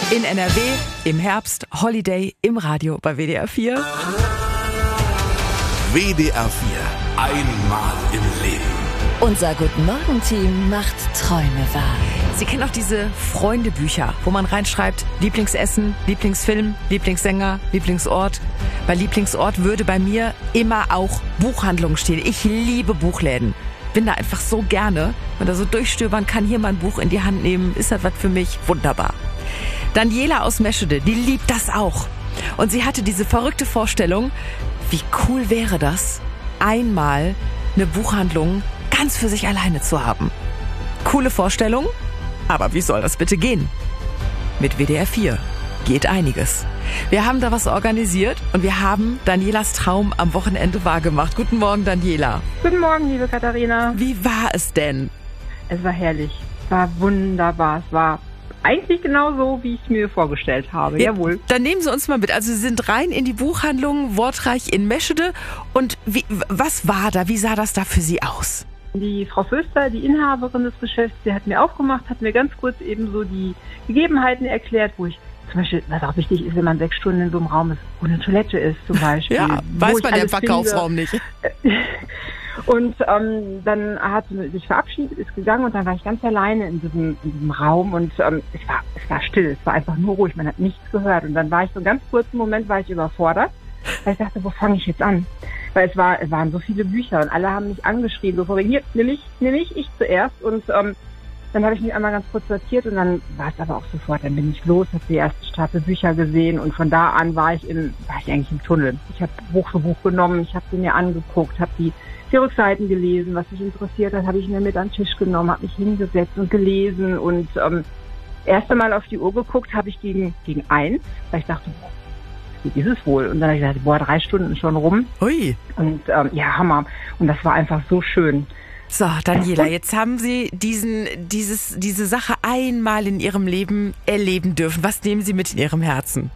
In NRW, im Herbst, Holiday im Radio bei WDR 4. WDR 4, einmal im Leben. Unser Guten-Morgen-Team macht Träume wahr. Sie kennen auch diese Freundebücher, wo man reinschreibt, Lieblingsessen, Lieblingsfilm, Lieblingssänger, Lieblingsort. Bei Lieblingsort würde bei mir immer auch Buchhandlung stehen. Ich liebe Buchläden. Bin da einfach so gerne. Wenn da so durchstöbern kann, hier mal ein Buch in die Hand nehmen, ist das was für mich? Wunderbar. Daniela aus Meschede, die liebt das auch. Und sie hatte diese verrückte Vorstellung, wie cool wäre das, einmal eine Buchhandlung ganz für sich alleine zu haben. Coole Vorstellung, aber wie soll das bitte gehen? Mit WDR 4 geht einiges. Wir haben da was organisiert und wir haben Danielas Traum am Wochenende wahrgemacht. Guten Morgen, Daniela. Guten Morgen, liebe Katharina. Wie war es denn? Es war herrlich. Es war wunderbar. Es war eigentlich genau so, wie ich es mir vorgestellt habe. Ja, Jawohl. Dann nehmen Sie uns mal mit. Also Sie sind rein in die Buchhandlung Wortreich in Meschede. Und was war da? Wie sah das da für Sie aus? Die Frau Föster, die Inhaberin des Geschäfts, die hat mir aufgemacht, hat mir ganz kurz eben so die Gegebenheiten erklärt, wo ich zum Beispiel, was auch wichtig ist, wenn man 6 Stunden in so einem Raum ist, wo eine Toilette ist zum Beispiel. Ja, weiß man im Verkaufsraum nicht. Und dann hat sie sich verabschiedet, ist gegangen und dann war ich ganz alleine in diesem Raum und es war still, es war einfach nur ruhig, man hat nichts gehört. Und dann war ich so einen ganz kurzen Moment überfordert, weil ich dachte, wo fange ich jetzt an? Weil es waren so viele Bücher und alle haben mich angeschrieben, so hier, nimm ich zuerst. Und dann habe ich mich einmal ganz kurz sortiert und dann war es aber auch sofort, dann bin ich los, habe die erste Stapel Bücher gesehen und von da an war ich eigentlich im Tunnel. Ich habe Buch für Buch genommen, ich habe sie mir angeguckt, habe die Rückseiten gelesen, was mich interessiert hat, habe ich mir mit an den Tisch genommen, habe mich hingesetzt und gelesen und erst einmal auf die Uhr geguckt, habe ich gegen 1, weil ich dachte, wie ist es wohl? Und dann habe ich gesagt, 3 Stunden schon rum. Ui. Und ja, Hammer. Und das war einfach so schön. So, Daniela, jetzt haben Sie diese Sache einmal in Ihrem Leben erleben dürfen. Was nehmen Sie mit in Ihrem Herzen?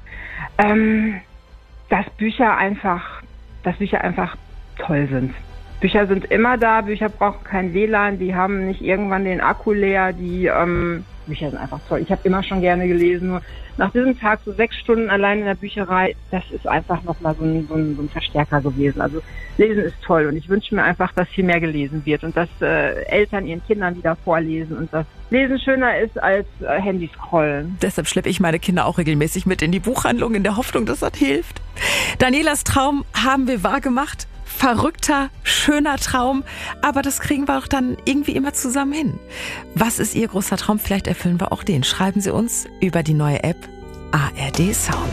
Dass Bücher einfach toll sind. Bücher sind immer da, Bücher brauchen kein WLAN, die haben nicht irgendwann den Akku leer, Bücher sind einfach toll. Ich habe immer schon gerne gelesen. Nur nach diesem Tag so 6 Stunden allein in der Bücherei, das ist einfach nochmal so ein Verstärker gewesen. Also Lesen ist toll und ich wünsche mir einfach, dass viel mehr gelesen wird und dass Eltern ihren Kindern wieder vorlesen und dass Lesen schöner ist als Handy scrollen. Deshalb schleppe ich meine Kinder auch regelmäßig mit in die Buchhandlung in der Hoffnung, dass das hilft. Danielas Traum haben wir wahrgemacht. Verrückter, schöner Traum, aber das kriegen wir auch dann irgendwie immer zusammen hin. Was ist Ihr großer Traum? Vielleicht erfüllen wir auch den. Schreiben Sie uns über die neue App ARD Sound.